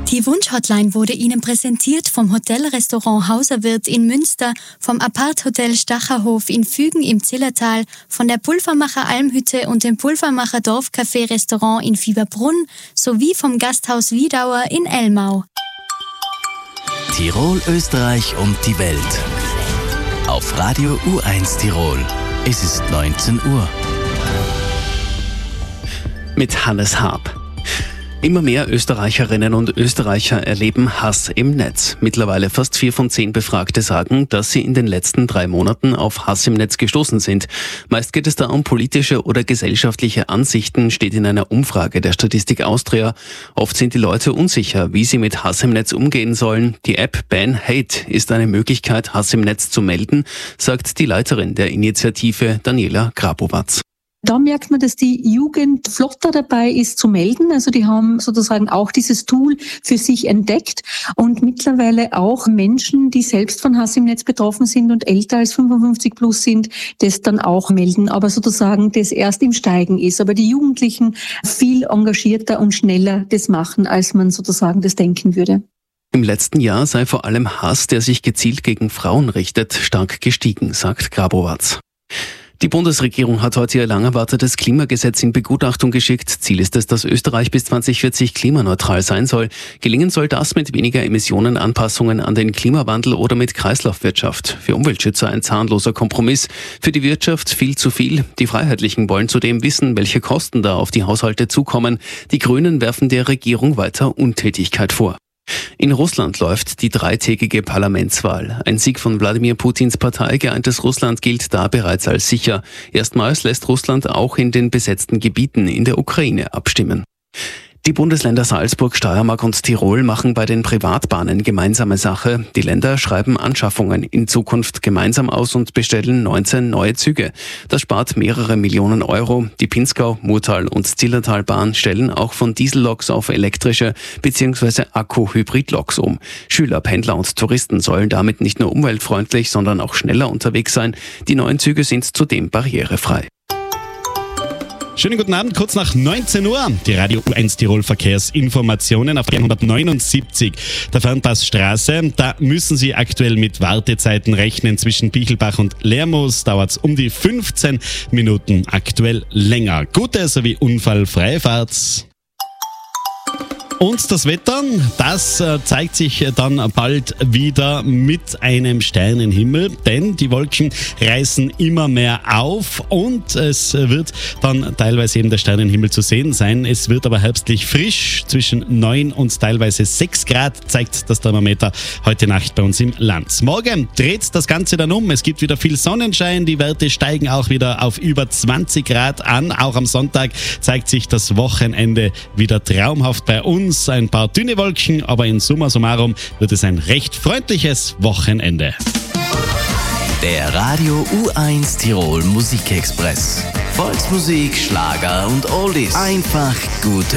Die Wunsch-Hotline wurde Ihnen präsentiert vom Hotel-Restaurant Hauserwirt in Münster, vom Apart-Hotel Stacherhof in Fügen im Zillertal, von der Pulvermacher Almhütte und dem Pulvermacher Dorfcafé-Restaurant in Fieberbrunn sowie vom Gasthaus Wiedauer in Elmau. Tirol, Österreich und die Welt. Auf Radio U1 Tirol. Es ist 19 Uhr. Mit Hannes Haab. Immer mehr Österreicherinnen und Österreicher erleben Hass im Netz. Mittlerweile fast 4 von 10 Befragte sagen, dass sie in den letzten 3 Monaten auf Hass im Netz gestoßen sind. Meist geht es da um politische oder gesellschaftliche Ansichten, steht in einer Umfrage der Statistik Austria. Oft sind die Leute unsicher, wie sie mit Hass im Netz umgehen sollen. Die App Ban Hate ist eine Möglichkeit, Hass im Netz zu melden, sagt die Leiterin der Initiative, Daniela Grabowatz. Da merkt man, dass die Jugend flotter dabei ist zu melden. Also die haben sozusagen auch dieses Tool für sich entdeckt und mittlerweile auch Menschen, die selbst von Hass im Netz betroffen sind und älter als 55 plus sind, das dann auch melden. Aber sozusagen das erst im Steigen ist. Aber die Jugendlichen viel engagierter und schneller das machen, als man sozusagen das denken würde. Im letzten Jahr sei vor allem Hass, der sich gezielt gegen Frauen richtet, stark gestiegen, sagt Grabowatz. Die Bundesregierung hat heute ihr lang erwartetes Klimagesetz in Begutachtung geschickt. Ziel ist es, dass Österreich bis 2040 klimaneutral sein soll. Gelingen soll das mit weniger Emissionen, Anpassungen an den Klimawandel oder mit Kreislaufwirtschaft. Für Umweltschützer ein zahnloser Kompromiss. Für die Wirtschaft viel zu viel. Die Freiheitlichen wollen zudem wissen, welche Kosten da auf die Haushalte zukommen. Die Grünen werfen der Regierung weiter Untätigkeit vor. In Russland läuft die 3-tägige Parlamentswahl. Ein Sieg von Wladimir Putins Partei Geeintes Russland gilt da bereits als sicher. Erstmals lässt Russland auch in den besetzten Gebieten in der Ukraine abstimmen. Die Bundesländer Salzburg, Steiermark und Tirol machen bei den Privatbahnen gemeinsame Sache. Die Länder schreiben Anschaffungen in Zukunft gemeinsam aus und bestellen 19 neue Züge. Das spart mehrere Millionen Euro. Die Pinzgau, Murtal und Zillertalbahn stellen auch von Dieselloks auf elektrische bzw. Akku-Hybrid-Loks um. Schüler, Pendler und Touristen sollen damit nicht nur umweltfreundlich, sondern auch schneller unterwegs sein. Die neuen Züge sind zudem barrierefrei. Schönen guten Abend, kurz nach 19 Uhr. Die Radio U1 Tirol Verkehrsinformationen auf 179 der Fernpassstraße. Da müssen Sie aktuell mit Wartezeiten rechnen. Zwischen Bichelbach und Lermoos dauert es um die 15 Minuten, aktuell länger. Gute sowie unfallfreie Fahrt. Und das Wetter, das zeigt sich dann bald wieder mit einem Sternenhimmel, denn die Wolken reißen immer mehr auf und es wird dann teilweise eben der Sternenhimmel zu sehen sein. Es wird aber herbstlich frisch, zwischen 9 und teilweise 6 Grad zeigt das Thermometer heute Nacht bei uns im Land. Morgen dreht das Ganze dann um, es gibt wieder viel Sonnenschein, die Werte steigen auch wieder auf über 20 Grad an. Auch am Sonntag zeigt sich das Wochenende wieder traumhaft bei uns. Ein paar dünne Wolken, aber in summa summarum wird es ein recht freundliches Wochenende. Der Radio U1 Tirol Musikexpress. Volksmusik, Schlager und Oldies. Einfach gute